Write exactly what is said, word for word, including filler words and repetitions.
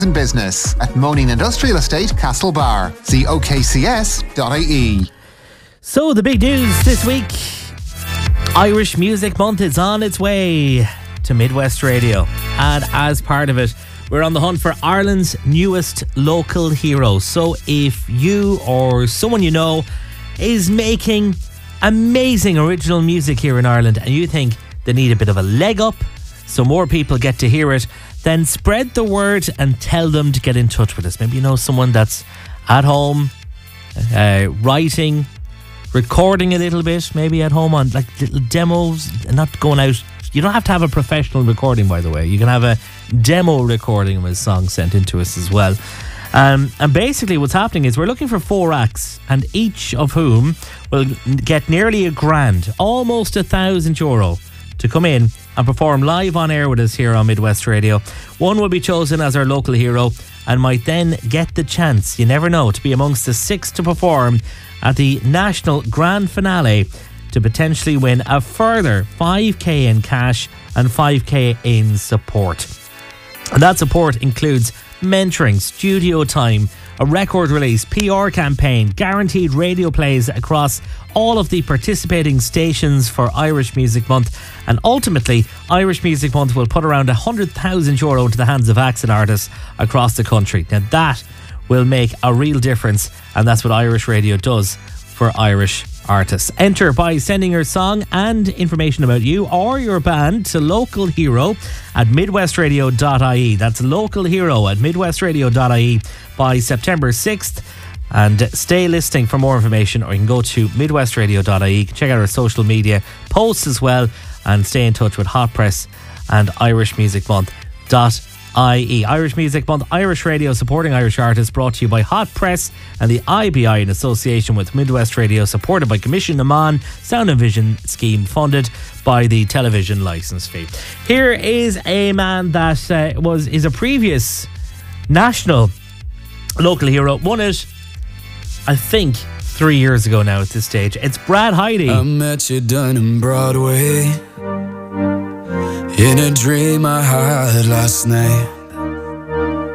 in business at Moaning Industrial Estate, Castlebar. See O K C S dot I E. So the big news this week, Irish Music Month is on its way to Midwest Radio, and as part of it we're on the hunt for Ireland's newest local hero. So if you or someone you know is making amazing original music here in Ireland and you think they need a bit of a leg up so more people get to hear it, then spread the word and tell them to get in touch with us. Maybe you know someone that's at home uh, writing, recording a little bit, maybe at home on like little demos, and not going out. You don't have to have a professional recording, by the way. You can have a demo recording of a song sent in to us as well. Um, and basically what's happening is we're looking for four acts, and each of whom will get nearly a grand, almost a thousand euro, to come in and perform live on air with us here on Midwest Radio. One will be chosen as our local hero and might then get the chance, you never know, to be amongst the six to perform at the national grand finale to potentially win a further five K in cash and five K in support. And that support includes mentoring, studio time, a record release, P R campaign, guaranteed radio plays across all of the participating stations for Irish Music Month, and ultimately Irish Music Month will put around one hundred thousand euro into the hands of acts and artists across the country. Now that will make a real difference, and that's what Irish Radio does for Irish artists. Enter by sending your song and information about you or your band to local hero at midwest radio dot I E. That's local hero at midwest radio dot I E by September sixth. And stay listening for more information, or you can go to midwest radio dot I E. Check out our social media posts as well, and stay in touch with Hot Press and Irish Music Month dot I E. Irish Music Month, Irish Radio supporting Irish artists, brought to you by Hot Press and the I B I in association with Midwest Radio, supported by Commission Amman Sound and Vision Scheme, funded by the television licence fee. Here is a man that uh, was is a previous national local hero, won it I think three years ago now at this stage. It's Brad Heidi. I met you down in Broadway in a dream I had last night.